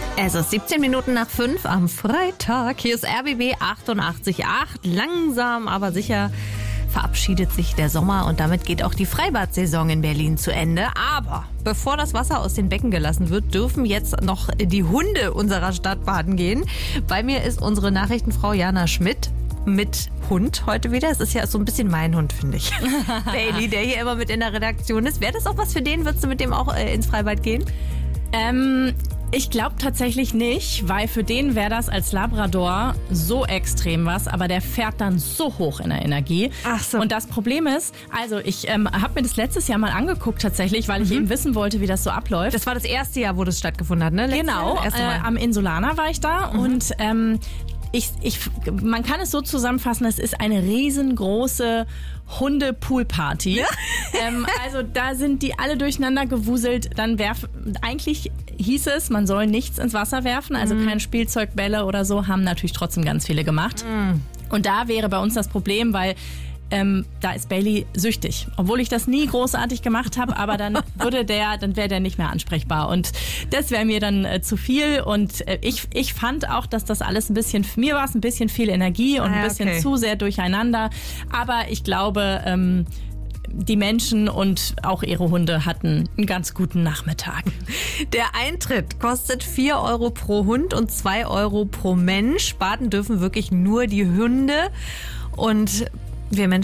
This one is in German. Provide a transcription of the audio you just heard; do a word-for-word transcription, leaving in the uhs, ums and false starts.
Es ist siebzehn Minuten nach fünf am Freitag. Hier ist R B B achtundachtzig Komma acht. Langsam, aber sicher verabschiedet sich der Sommer und damit geht auch die Freibad-Saison in Berlin zu Ende. Aber bevor das Wasser aus den Becken gelassen wird, dürfen jetzt noch die Hunde unserer Stadt baden gehen. Bei mir ist unsere Nachrichtenfrau Jana Schmidt mit Hund heute wieder. Es ist ja so ein bisschen mein Hund, finde ich. Bailey, der hier immer mit in der Redaktion ist. Wäre das auch was für den? Würdest du mit dem auch äh, ins Freibad gehen? Ähm, ich glaube tatsächlich nicht, weil für den wäre das als Labrador so extrem was, aber der fährt dann so hoch in der Energie. Ach so. Und das Problem ist, also ich ähm, habe mir das letztes Jahr mal angeguckt tatsächlich, weil ich Mhm. eben wissen wollte, wie das so abläuft. Das war das erste Jahr, wo das stattgefunden hat, ne? Letztes Genau, Jahr? Erste äh, Mal. am Insulaner war ich da Mhm. und ähm, ich, ich, man kann es so zusammenfassen, es ist eine riesengroße Hunde-Pool-Party. Ja. ähm, also da sind die alle durcheinander gewuselt. Dann werfen, eigentlich hieß es, man soll nichts ins Wasser werfen, also Mhm. kein Spielzeug, Bälle oder so, haben natürlich trotzdem ganz viele gemacht. Mhm. Und da wäre bei uns das Problem, weil ähm, da ist Bailey süchtig. Obwohl ich das nie großartig gemacht habe, aber dann würde der, dann wäre der nicht mehr ansprechbar. Und das wäre mir dann äh, zu viel. Und äh, ich, ich fand auch, dass das alles ein bisschen, für mir war es ein bisschen viel Energie und Ah, ja, ein bisschen okay. zu sehr durcheinander. Aber ich glaube, ähm, die Menschen und auch ihre Hunde hatten einen ganz guten Nachmittag. Der Eintritt kostet vier Euro pro Hund und zwei Euro pro Mensch. Baden dürfen wirklich nur die Hunde. Und wir Menschen